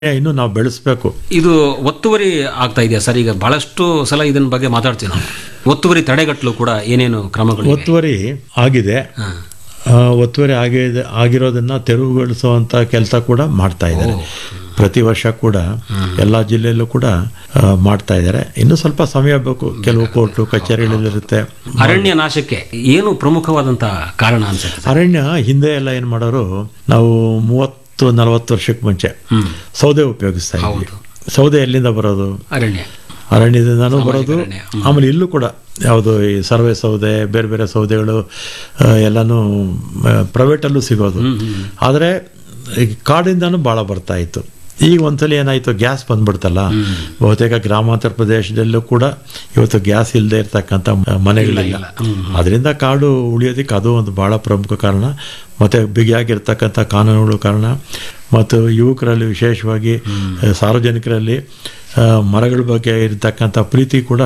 ಇನ್ನು ನಾವು ಬೆಳೆಸಬೇಕು. ಇದು ಒತ್ತುವರಿ ಆಗ್ತಾ ಇದೆಯಾ ಸರ್? ಈಗ ಬಹಳಷ್ಟು ಸಲ ಇದನ್ನ ಬಗ್ಗೆ ಮಾತಾಡ್ತೀವಿ ನಾವು. ಒತ್ತುವರಿ ತಡೆಗಟ್ಟಲು ಕೂಡ ಏನೇನು ಕ್ರಮಗಳು? ಒತ್ತುವರಿ ಆಗಿದೆ. ಒತ್ತುವರಿ ಆಗಿರೋದನ್ನ ತೆರವುಗೊಳಿಸುವಂತ ಕೆಲಸ ಕೂಡ ಮಾಡ್ತಾ ಇದ್ದಾರೆ. ಪ್ರತಿ ವರ್ಷ ಕೂಡ ಎಲ್ಲ ಜಿಲ್ಲೆಯಲ್ಲೂ ಕೂಡ ಮಾಡ್ತಾ ಇದ್ದಾರೆ. ಇನ್ನು ಸ್ವಲ್ಪ ಸಮಯ ಬೇಕು. ಕೆಲವು ಕೋರ್ಟು ಕಚೇರಿಗಳಿರುತ್ತೆ. ಅರಣ್ಯ ನಾಶಕ್ಕೆ ಏನು ಪ್ರಮುಖವಾದಂತಹ ಕಾರಣ ಅನ್ಸುತ್ತೆ? ಅರಣ್ಯ ಹಿಂದೆ ಎಲ್ಲ ಏನ್ ಮಾಡೋರು, ನಾವು 30-40 ವರ್ಷಕ್ಕೆ ಮುಂಚೆ ಸೌದೆ ಉಪಯೋಗಿಸ್ತಾ ಇದ್ವಿ. ಸೌದೆ ಎಲ್ಲಿಂದ ಬರೋದು? ಅರಣ್ಯದಿಂದನೂ ಬರೋದು. ಆಮೇಲೆ ಇಲ್ಲೂ ಕೂಡ ಯಾವುದು ಈ ಸರ್ವೆ ಸೌದೆ, ಬೇರೆ ಬೇರೆ ಸೌದೆಗಳು ಎಲ್ಲನೂ ಪ್ರೈವೇಟಲ್ಲೂ ಸಿಗೋದು. ಆದರೆ ಕಾಡಿಂದನೂ ಭಾಳ ಬರ್ತಾ ಇತ್ತು. ಈಗ ಒಂದ್ಸಲ ಏನಾಯಿತು, ಗ್ಯಾಸ್ ಬಂದ್ಬಿಡ್ತಲ್ಲ. ಬಹುತೇಕ ಗ್ರಾಮಾಂತರ ಪ್ರದೇಶದಲ್ಲೂ ಕೂಡ ಇವತ್ತು ಗ್ಯಾಸ್ ಇಲ್ಲದೆ ಇರ್ತಕ್ಕಂಥ ಮನೆಗಳಿಲ್ಲ. ಅದರಿಂದ ಕಾಡು ಉಳಿಯೋದಕ್ಕೆ ಅದು ಒಂದು ಭಾಳ ಪ್ರಮುಖ ಕಾರಣ. ಮತ್ತು ಬಿಗಿಯಾಗಿರ್ತಕ್ಕಂಥ ಕಾನೂನುಗಳು ಕಾರಣ, ಮತ್ತು ಯುವಕರಲ್ಲಿ ವಿಶೇಷವಾಗಿ ಸಾರ್ವಜನಿಕರಲ್ಲಿ ಮರಗಳ ಬಗ್ಗೆ ಇರತಕ್ಕಂಥ ಪ್ರೀತಿ ಕೂಡ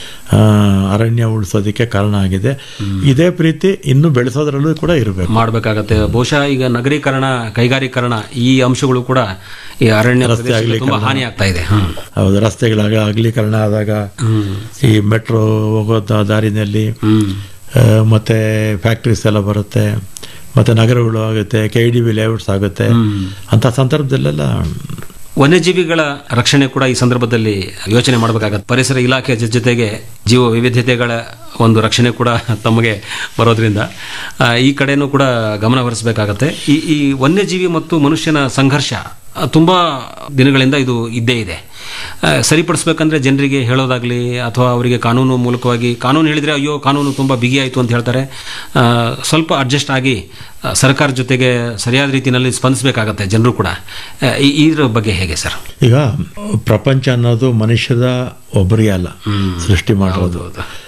ಅರಣ್ಯ ಉಳಿಸೋದಕ್ಕೆ ಕಾರಣ ಆಗಿದೆ. ಇದೇ ಪ್ರೀತಿ ಇನ್ನು ಬೆಳೆಸೋದ್ರಲ್ಲೂ ಕೂಡ ಇರಬೇಕು, ಮಾಡಬೇಕಾಗತ್ತೆ. ಬಹುಶಃ ಈಗ ನಗರೀಕರಣ, ಕೈಗಾರೀಕರಣ ಈ ಅಂಶಗಳು ಕೂಡ ಈ ಅರಣ್ಯ ರಸ್ತೆ ತುಂಬಾ ಹಾನಿ ಆಗ್ತಾ ಇದೆ. ಹೌದು, ರಸ್ತೆಗಳಾಗ ಅಗಲೀಕರಣ ಆದಾಗ, ಈ ಮೆಟ್ರೋ ಹೋಗೋ ದಾರಿನಲ್ಲಿ ಮತ್ತೆ ಫ್ಯಾಕ್ಟ್ರೀಸ್ ಎಲ್ಲ ಬರುತ್ತೆ, ಮತ್ತೆ ನಗರಗಳು ಆಗುತ್ತೆ, KIDB ಲೇಔಟ್ಸ್ ಆಗುತ್ತೆ. ಅಂತ ಸಂದರ್ಭದಲ್ಲೆಲ್ಲ ವನ್ಯಜೀವಿಗಳ ರಕ್ಷಣೆ ಕೂಡ ಈ ಸಂದರ್ಭದಲ್ಲಿ ಯೋಚನೆ ಮಾಡಬೇಕಾಗತ್ತೆ. ಪರಿಸರ ಇಲಾಖೆ ಜೊತೆಗೆ ಜೀವ ವೈವಿಧ್ಯತೆಗಳ ಒಂದು ರಕ್ಷಣೆ ಕೂಡ ತಮಗೆ ಬರೋದ್ರಿಂದ ಈ ಕಡೆನೂ ಕೂಡ ಗಮನ ಹರಿಸಬೇಕಾಗತ್ತೆ. ಈ ವನ್ಯಜೀವಿ ಮತ್ತು ಮನುಷ್ಯನ ಸಂಘರ್ಷ ತುಂಬ ದಿನಗಳಿಂದ ಇದು ಇದ್ದೇ ಇದೆ. ಸರಿಪಡಿಸ್ಬೇಕಂದ್ರೆ ಜನರಿಗೆ ಹೇಳೋದಾಗ್ಲಿ ಅಥವಾ ಅವರಿಗೆ ಕಾನೂನು ಮೂಲಕವಾಗಿ, ಕಾನೂನು ಹೇಳಿದರೆ ಅಯ್ಯೋ ಕಾನೂನು ತುಂಬ ಬಿಗಿಯಾಯಿತು ಅಂತ ಹೇಳ್ತಾರೆ. ಸ್ವಲ್ಪ ಅಡ್ಜಸ್ಟ್ ಆಗಿ ಸರ್ಕಾರ ಜೊತೆಗೆ ಸರಿಯಾದ ರೀತಿಯಲ್ಲಿ ಸ್ಪಂದಿಸಬೇಕಾಗತ್ತೆ ಜನರು ಕೂಡ. ಇದ್ರ ಬಗ್ಗೆ ಹೇಗೆ ಸರ್? ಈಗ ಪ್ರಪಂಚ ಅನ್ನೋದು ಮನುಷ್ಯದ ಒಬ್ಬರಿಗೆ ಅಲ್ಲ ಸೃಷ್ಟಿ ಮಾಡೋದು.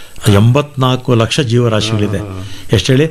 84 ಲಕ್ಷ ಜೀವರಾಶಿಗಳಿದೆ. ಎಷ್ಟು ಹೇಳಿ?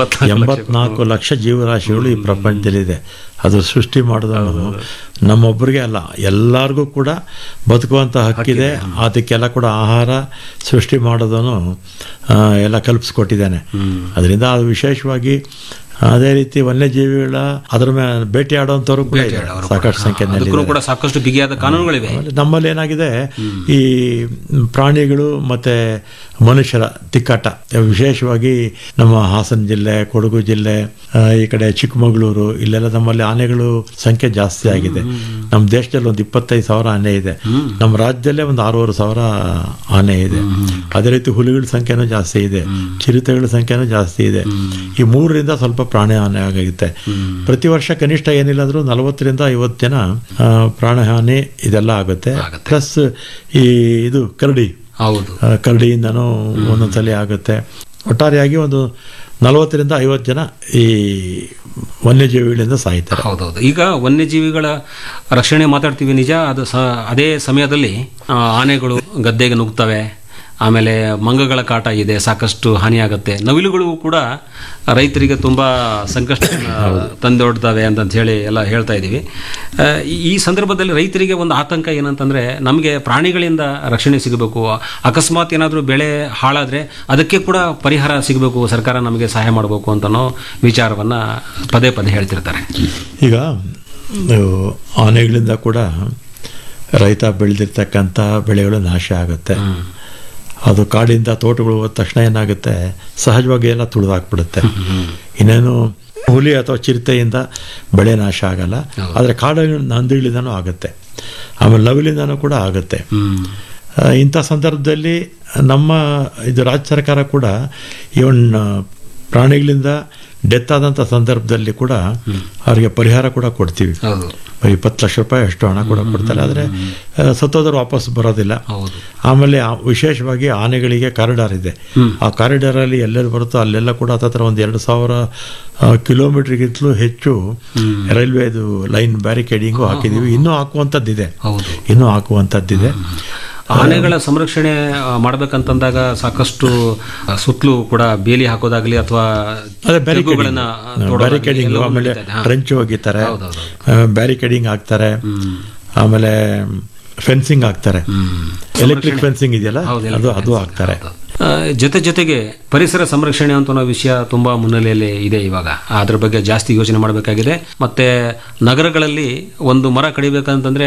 84 ಲಕ್ಷ ಜೀವರಾಶಿಗಳು ಈ ಪ್ರಪಂಚದಲ್ಲಿದೆ. ಅದು ಸೃಷ್ಟಿ ಮಾಡೋದು ನಮ್ಮೊಬ್ಬರಿಗೆ ಅಲ್ಲ, ಎಲ್ಲರಿಗೂ ಕೂಡ ಬದುಕುವಂಥ ಹಕ್ಕಿದೆ. ಅದಕ್ಕೆಲ್ಲ ಕೂಡ ಆಹಾರ ಸೃಷ್ಟಿ ಮಾಡೋದನ್ನು ಎಲ್ಲ ಕಲ್ಪಿಸ್ಕೊಟ್ಟಿದ್ದಾನೆ. ಅದರಿಂದ ಅದು ವಿಶೇಷವಾಗಿ ಅದೇ ರೀತಿ ವನ್ಯಜೀವಿಗಳ ಅದರ ಮೇಲೆ ಬೇಟೆಯಾಡುವಂಥವ್ರು ಕೂಡ ಸಾಕಷ್ಟು ಸಂಖ್ಯೆಯಲ್ಲಿ ಕೂಡ ಸಾಕಷ್ಟು ಬಿಗಿಯಾದ ಕಾನೂನುಗಳಿವೆ. ನಮ್ಮಲ್ಲಿ ಏನಾಗಿದೆ, ಈ ಪ್ರಾಣಿಗಳು ಮತ್ತೆ ಮನುಷ್ಯರ ತಿಕ್ಕಾಟ, ವಿಶೇಷವಾಗಿ ನಮ್ಮ ಹಾಸನ ಜಿಲ್ಲೆ, ಕೊಡಗು ಜಿಲ್ಲೆ, ಈ ಕಡೆ ಚಿಕ್ಕಮಗಳೂರು, ಇಲ್ಲೆಲ್ಲ ನಮ್ಮಲ್ಲಿ ಆನೆಗಳು ಸಂಖ್ಯೆ ಜಾಸ್ತಿ ಆಗಿದೆ. ನಮ್ಮ ದೇಶದಲ್ಲಿ ಒಂದು 25,000 ಆನೆ ಇದೆ. ನಮ್ಮ ರಾಜ್ಯದಲ್ಲೇ ಒಂದು 6,500 ಆನೆ ಇದೆ. ಅದೇ ರೀತಿ ಹುಲಿಗಳ ಸಂಖ್ಯೆನೂ ಜಾಸ್ತಿ ಇದೆ, ಚಿರತೆಗಳ ಸಂಖ್ಯೆನೂ ಜಾಸ್ತಿ ಇದೆ. ಈ 3ರಿಂದ ಸ್ವಲ್ಪ ಪ್ರಾಣ ಹಾನಿ ಆಗುತ್ತೆ. ಪ್ರತಿ ವರ್ಷ ಕನಿಷ್ಠ ಏನಿಲ್ಲ ಅಂದ್ರೂ 40-50 ಜನ ಪ್ರಾಣ ಹಾನಿ ಇದೆಲ್ಲ ಆಗುತ್ತೆ. ಪ್ಲಸ್ ಇದು ಕರಡಿಯಿಂದನೂ ಒಂದೊಂದ್ಸಲಿ ಆಗುತ್ತೆ. ಒಟ್ಟಾರೆಯಾಗಿ ಒಂದು 40-50 ಜನ ಈ ವನ್ಯಜೀವಿಗಳಿಂದ ಸಾಯ್ತಾರೆ. ಹೌದೌದು. ಈಗ ವನ್ಯಜೀವಿಗಳ ರಕ್ಷಣೆ ಮಾತಾಡ್ತೀವಿ ನಿಜ. ಅದು ಅದೇ ಸಮಯದಲ್ಲಿ ಆನೆಗಳು ಗದ್ದೆಗೆ ನುಗ್ತವೆ. ಆಮೇಲೆ ಮಂಗಗಳ ಕಾಟ ಇದೆ, ಸಾಕಷ್ಟು ಹಾನಿಯಾಗುತ್ತೆ. ನವಿಲುಗಳು ಕೂಡ ರೈತರಿಗೆ ತುಂಬ ಸಂಕಷ್ಟ ತಂದೊಡ್ತವೆ ಅಂತ ಹೇಳಿ ಎಲ್ಲ ಹೇಳ್ತಾ ಇದ್ದೀವಿ. ಈ ಸಂದರ್ಭದಲ್ಲಿ ರೈತರಿಗೆ ಒಂದು ಆತಂಕ ಏನಂತಂದರೆ, ನಮಗೆ ಪ್ರಾಣಿಗಳಿಂದ ರಕ್ಷಣೆ ಸಿಗಬೇಕು, ಅಕಸ್ಮಾತ್ ಏನಾದರೂ ಬೆಳೆ ಹಾಳಾದರೆ ಅದಕ್ಕೆ ಕೂಡ ಪರಿಹಾರ ಸಿಗಬೇಕು, ಸರ್ಕಾರ ನಮಗೆ ಸಹಾಯ ಮಾಡಬೇಕು ಅಂತನೋ ವಿಚಾರವನ್ನು ಪದೇ ಪದೇ ಹೇಳ್ತಿರ್ತಾರೆ. ಈಗ ಆನೆಗಳಿಂದ ಕೂಡ ರೈತ ಬೆಳೆದಿರ್ತಕ್ಕಂಥ ಬೆಳೆಗಳು ನಾಶ ಆಗುತ್ತೆ. ಅದು ಕಾಡಿಂದ ತೋಟಗಳು ಹೋದ ತಕ್ಷಣ ಏನಾಗುತ್ತೆ, ಸಹಜವಾಗಿ ಎಲ್ಲ ತುಳಿದಾಕ್ಬಿಡುತ್ತೆ. ಇನ್ನೇನು ಹುಲಿ ಅಥವಾ ಚಿರತೆಯಿಂದ ಬೆಳೆ ನಾಶ ಆಗಲ್ಲ, ಆದರೆ ಕಾಡು ನಂದಿಗಳಿಂದನೂ ಆಗುತ್ತೆ, ಆಮೇಲೆ ನವಿಲಿಂದನೂ ಕೂಡ ಆಗುತ್ತೆ. ಇಂಥ ಸಂದರ್ಭದಲ್ಲಿ ನಮ್ಮ ಇದು ರಾಜ್ಯ ಸರ್ಕಾರ ಕೂಡ ಇವನ್ ಪ್ರಾಣಿಗಳಿಂದ ಡೆತ್ ಆದಂಥ ಸಂದರ್ಭದಲ್ಲಿ ಕೂಡ ಅವರಿಗೆ ಪರಿಹಾರ ಕೂಡ ಕೊಡ್ತೀವಿ. 20 ಲಕ್ಷ ರೂಪಾಯಿ ಅಷ್ಟು ಹಣ ಕೂಡ ಕೊಡ್ತಾರೆ. ಆದರೆ ಸತ್ತೋದ್ರು ವಾಪಸ್ ಬರೋದಿಲ್ಲ. ಆಮೇಲೆ ವಿಶೇಷವಾಗಿ ಆನೆಗಳಿಗೆ ಕಾರಿಡಾರ್ ಇದೆ. ಆ ಕಾರಿಡಾರಲ್ಲಿ ಎಲ್ಲೆಲ್ಲಿ ಬರುತ್ತೋ ಅಲ್ಲೆಲ್ಲ ಕೂಡ ಹತ್ತಿರ ಒಂದು 2,000 ಕಿಲೋಮೀಟರ್ಗಿಂತಲೂ ಹೆಚ್ಚು ರೈಲ್ವೆದು ಲೈನ್ ಬ್ಯಾರಿಕೇಡಿಂಗು ಹಾಕಿದ್ದೀವಿ. ಇನ್ನೂ ಹಾಕುವಂಥದ್ದಿದೆ. ಆನೆಗಳ ಸಂರಕ್ಷಣೆ ಮಾಡಬೇಕಂತಂದಾಗ ಸಾಕಷ್ಟು ಸುತ್ತಲೂ ಕೂಡ ಬೇಲಿ ಹಾಕೋದಾಗ್ಲಿ ಅಥವಾ ಬ್ಯಾರಿಕೇಡಿಂಗ್, ಆಮೇಲೆ ಟ್ರೆಂಚ್ ಒಗಿತಾರೆ, ಬ್ಯಾರಿಕೇಡಿಂಗ್ ಹಾಕ್ತಾರೆ, ಆಮೇಲೆ ಫೆನ್ಸಿಂಗ್ ಹಾಕ್ತಾರೆ. ಎಲೆಕ್ಟ್ರಿಕ್ ಫೆನ್ಸಿಂಗ್ ಇದೆಯಲ್ಲ, ಅದು ಹಾಕ್ತಾರೆ. ಜೊತೆಗೆ ಪರಿಸರ ಸಂರಕ್ಷಣೆ ಅಂತ ಅನ್ನೋ ವಿಷಯ ತುಂಬಾ ಮುನ್ನೆಲೆಯಲ್ಲಿ ಇದೆ ಇವಾಗ. ಅದ್ರ ಬಗ್ಗೆ ಜಾಸ್ತಿ ಯೋಚನೆ ಮಾಡಬೇಕಾಗಿದೆ. ಮತ್ತೆ ನಗರಗಳಲ್ಲಿ ಒಂದು ಮರ ಕಡಿಬೇಕಂತಂದ್ರೆ